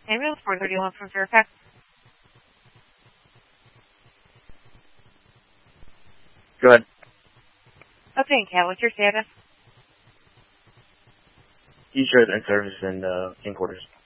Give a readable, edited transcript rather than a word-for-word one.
Ambulance 431 from Fairfax. Go ahead. Okay, Cat, what's your status? East Road in service and in quarters.